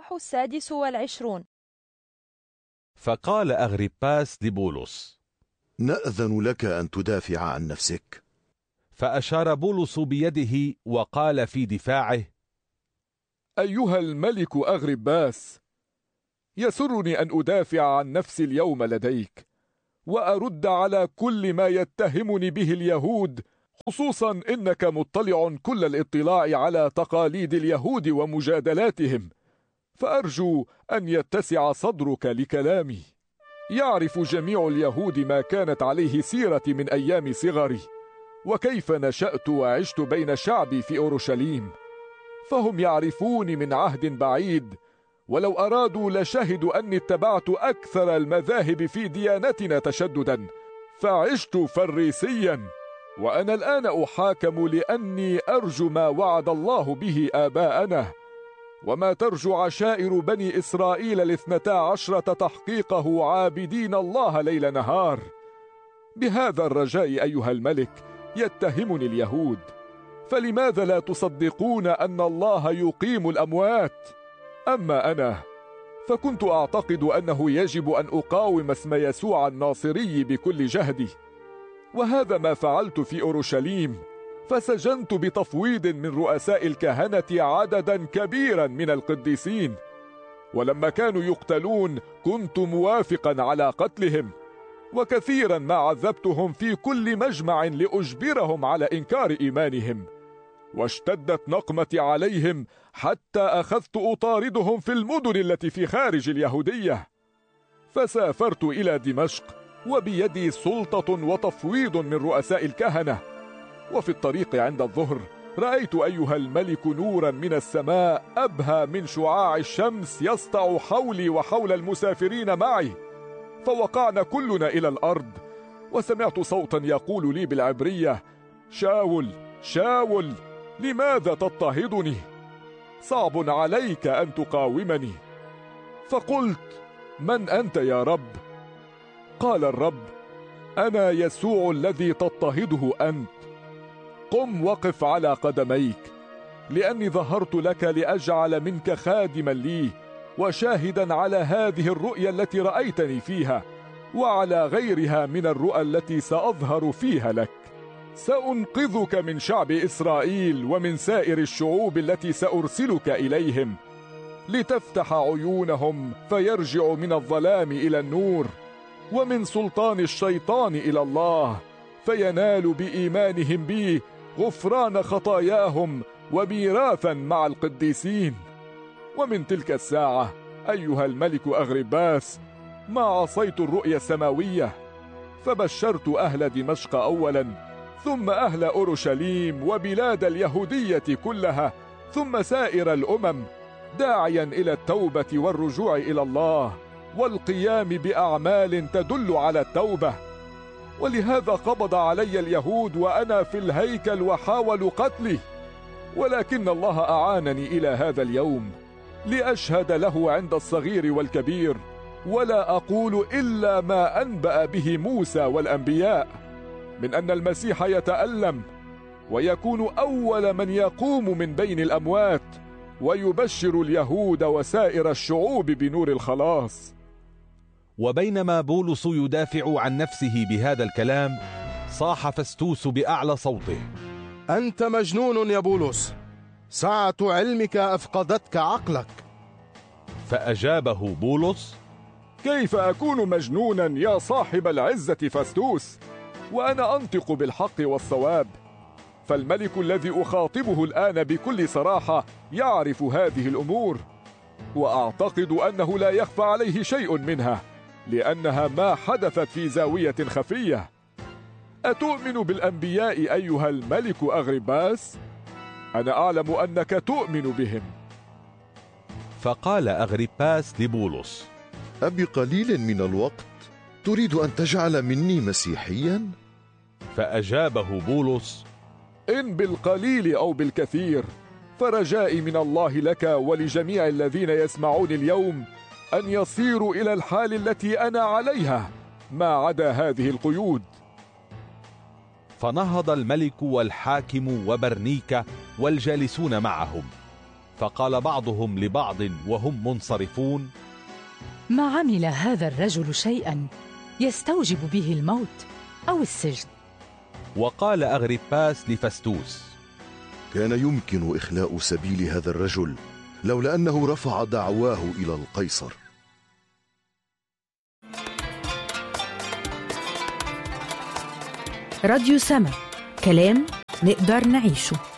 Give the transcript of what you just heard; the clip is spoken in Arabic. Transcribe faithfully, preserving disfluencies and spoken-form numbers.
الإصحاح السادس والعشرون. فقال أغريباس لبولس: نأذن لك أن تدافع عن نفسك. فأشار بولس بيده وقال في دفاعه: أيها الملك أغريباس، يسرني أن أدافع عن نفسي اليوم لديك، وأرد على كل ما يتهمني به اليهود، خصوصا إنك مطلع كل الاطلاع على تقاليد اليهود ومجادلاتهم، فأرجو أن يتسع صدرك لكلامي. يعرف جميع اليهود ما كانت عليه سيرتي من أيام صغري، وكيف نشأت وعشت بين شعبي في أورشليم، فهم يعرفوني من عهد بعيد، ولو أرادوا لشهدوا أني اتبعت أكثر المذاهب في ديانتنا تشددا، فعشت فريسيا، وأنا الآن أحاكم لأني أرجو ما وعد الله به آباءنا، وما ترجو عشائر بني إسرائيل الاثنتا عشرة تحقيقه، عابدين الله ليل نهار. بهذا الرجاء أيها الملك يتهمني اليهود، فلماذا لا تصدقون أن الله يقيم الأموات؟ أما أنا فكنت أعتقد أنه يجب أن أقاوم اسم يسوع الناصري بكل جهدي، وهذا ما فعلت في أورشليم، فسجنت بتفويض من رؤساء الكهنة عددا كبيرا من القديسين، ولما كانوا يقتلون كنت موافقا على قتلهم، وكثيرا ما عذبتهم في كل مجمع لأجبرهم على إنكار إيمانهم، واشتدت نقمتي عليهم حتى أخذت أطاردهم في المدن التي في خارج اليهودية. فسافرت إلى دمشق وبيدي سلطة وتفويض من رؤساء الكهنة، وفي الطريق عند الظهر رأيت أيها الملك نورا من السماء أبهى من شعاع الشمس يسطع حولي وحول المسافرين معي، فوقعنا كلنا إلى الأرض، وسمعت صوتا يقول لي بالعبرية: شاول شاول، لماذا تضطهدني؟ صعب عليك أن تقاومني. فقلت: من أنت يا رب؟ قال الرب: أنا يسوع الذي تضطهده أنت. قم وقف على قدميك، لأني ظهرت لك لأجعل منك خادما لي، وشاهدا على هذه الرؤيا التي رأيتني فيها، وعلى غيرها من الرؤى التي سأظهر فيها لك. سأنقذك من شعب إسرائيل ومن سائر الشعوب التي سأرسلك إليهم، لتفتح عيونهم فيرجعوا من الظلام إلى النور، ومن سلطان الشيطان إلى الله، فينالوا بإيمانهم بي غفران خطاياهم وميراثا مع القديسين. ومن تلك الساعة أيها الملك أغريباس ما عصيت الرؤيا السماوية، فبشرت أهل دمشق أولا، ثم أهل أورشليم وبلاد اليهودية كلها، ثم سائر الأمم، داعيا إلى التوبة والرجوع إلى الله والقيام بأعمال تدل على التوبة. ولهذا قبض علي اليهود وأنا في الهيكل وحاولوا قتلي، ولكن الله أعانني إلى هذا اليوم لأشهد له عند الصغير والكبير، ولا أقول إلا ما أنبأ به موسى والأنبياء، من أن المسيح يتألم ويكون أول من يقوم من بين الأموات، ويبشر اليهود وسائر الشعوب بنور الخلاص. وبينما بولس يدافع عن نفسه بهذا الكلام، صاح فستوس بأعلى صوته: أنت مجنون يا بولس، سعة علمك أفقدتك عقلك. فأجابه بولس: كيف أكون مجنونا يا صاحب العزة فستوس، وأنا أنطق بالحق والصواب؟ فالملك الذي أخاطبه الآن بكل صراحة يعرف هذه الأمور، وأعتقد أنه لا يخفى عليه شيء منها، لأنها ما حدثت في زاوية خفية. أتؤمن بالأنبياء أيها الملك أغريباس؟ أنا أعلم أنك تؤمن بهم. فقال أغريباس لبولس: أبقليل من الوقت تريد أن تجعل مني مسيحيا؟ فأجابه بولس: إن بالقليل أو بالكثير، فرجائي من الله لك ولجميع الذين يسمعون اليوم أن يصيروا إلى الحال التي أنا عليها ما عدا هذه القيود. فنهض الملك والحاكم وبرنيكا والجالسون معهم، فقال بعضهم لبعض وهم منصرفون: ما عمل هذا الرجل شيئا يستوجب به الموت أو السجن. وقال أغريباس لفستوس: كان يمكن إخلاء سبيل هذا الرجل لولا أنه رفع دعواه إلى القيصر. راديو سما، كلام نقدر نعيشه.